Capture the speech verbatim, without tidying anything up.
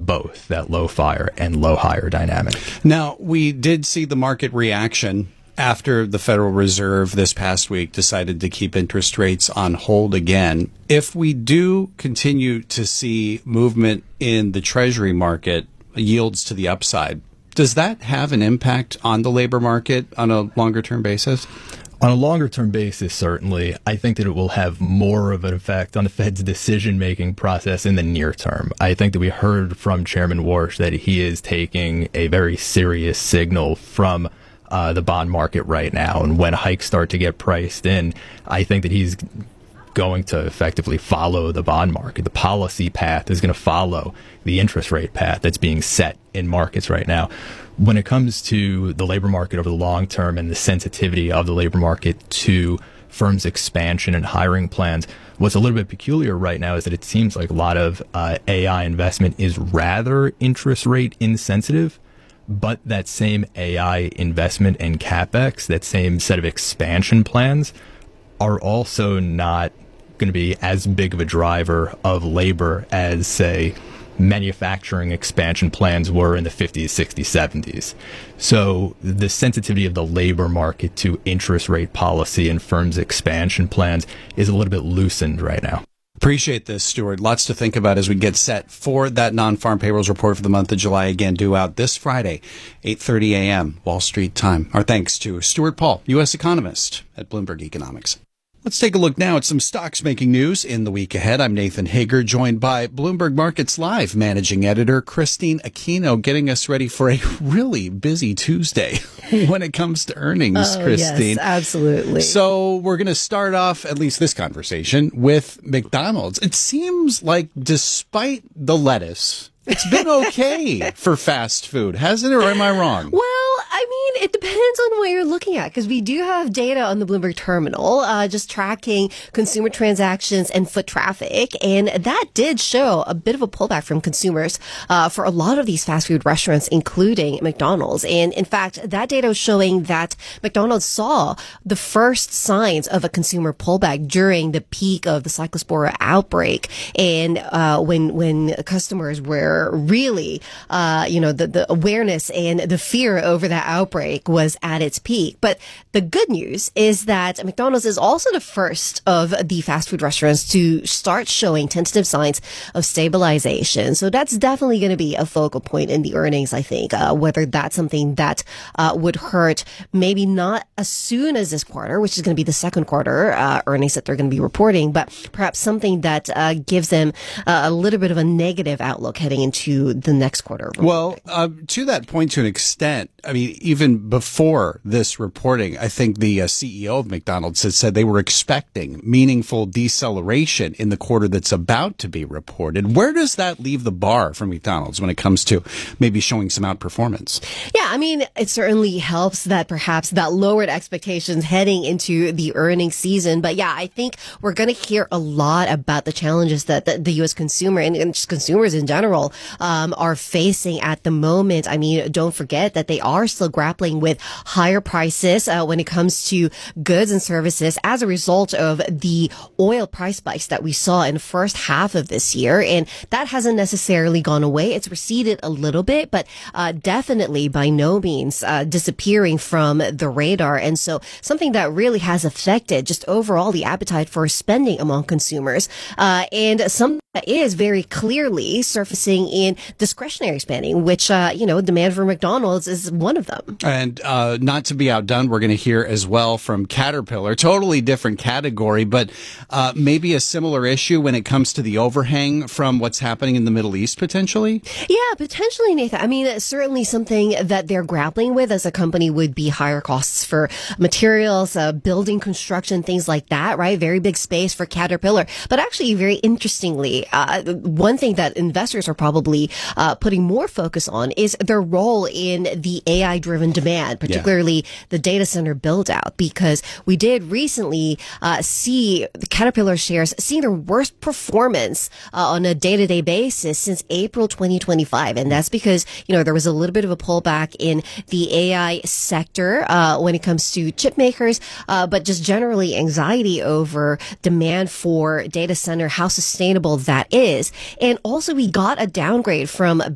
both that low fire and low hire dynamic. Now, we did see the market reaction after the Federal Reserve this past week decided to keep interest rates on hold again. If we do continue to see movement in the Treasury market, yields to the upside, does that have an impact on the labor market on a longer-term basis? On a longer-term basis, certainly. I think that it will have more of an effect on the Fed's decision-making process in the near term. I think that we heard from Chairman Warsh that he is taking a very serious signal from uh, the bond market right now. And when hikes start to get priced in, I think that he's going to effectively follow the bond market. The policy path is going to follow the interest rate path that's being set in markets right now. When it comes to the labor market over the long term and the sensitivity of the labor market to firms' expansion and hiring plans, what's a little bit peculiar right now is that it seems like a lot of uh, A I investment is rather interest rate insensitive, but that same A I investment and CapEx, that same set of expansion plans, are also not going to be as big of a driver of labor as, say, manufacturing expansion plans were in the fifties, sixties, seventies. So the sensitivity of the labor market to interest rate policy and firms' expansion plans is a little bit loosened right now. Appreciate this, Stuart. Lots to think about as we get set for that non-farm payrolls report for the month of July, again due out this Friday, eight thirty a.m. Wall Street time. Our thanks to Stuart Paul, U S economist at Bloomberg Economics. Let's take a look now at some stocks making news in the week ahead. I'm Nathan Hager, joined by Bloomberg Markets Live managing editor Christine Aquino, getting us ready for a really busy Tuesday when it comes to earnings, oh, Christine. Yes, absolutely. So we're going to start off, at least this conversation, with McDonald's. It seems like despite the lettuce, it's been okay for fast food, hasn't it, or am I wrong? Well, I mean, it depends on what you're looking at, because we do have data on the Bloomberg terminal, uh, just tracking consumer transactions and foot traffic. And that did show a bit of a pullback from consumers uh, for a lot of these fast food restaurants, including McDonald's. And in fact, that data was showing that McDonald's saw the first signs of a consumer pullback during the peak of the Cyclospora outbreak. And uh, when when customers were really, uh, you know, the, the awareness and the fear over that outbreak was at its peak. But the good news is that McDonald's is also the first of the fast food restaurants to start showing tentative signs of stabilization. So that's definitely going to be a focal point in the earnings, I think, uh, whether that's something that uh, would hurt maybe not as soon as this quarter, which is going to be the second quarter uh, earnings that they're going to be reporting, but perhaps something that uh, gives them uh, a little bit of a negative outlook heading into the next quarter. Well, uh, to that point, to an extent, I mean, even before this reporting, I think the uh, C E O of McDonald's has said they were expecting meaningful deceleration in the quarter that's about to be reported. Where does that leave the bar for McDonald's when it comes to maybe showing some outperformance? Yeah, I mean, it certainly helps that perhaps that lowered expectations heading into the earnings season. But yeah, I think we're going to hear a lot about the challenges that the, the U S consumer and, and just consumers in general um, are facing at the moment. I mean, don't forget that they are still grappling with higher prices uh, when it comes to goods and services as a result of the oil price spikes that we saw in the first half of this year. And that hasn't necessarily gone away. It's receded a little bit, but uh, definitely by no means uh, disappearing from the radar. And so something that really has affected just overall the appetite for spending among consumers uh, and something that is very clearly surfacing in discretionary spending, which, uh, you know, demand for McDonald's is one of them. And uh, not to be outdone, we're going to hear as well from Caterpillar, totally different category, but uh, maybe a similar issue when it comes to the overhang from what's happening in the Middle East, potentially? Yeah, potentially, Nathan. I mean, certainly something that they're grappling with as a company would be higher costs for materials, uh, building construction, things like that, right? Very big space for Caterpillar. But actually, very interestingly, uh, one thing that investors are probably uh, putting more focus on is their role in the A I-driven demand, particularly yeah. the data center build-out, because we did recently uh, see the Caterpillar shares seeing their worst performance uh, on a day-to-day basis since April twenty twenty-five. And that's because, you know, there was a little bit of a pullback in the A I sector uh, when it comes to chip makers, uh, but just generally anxiety over demand for data center, how sustainable that is. And also we got a downgrade from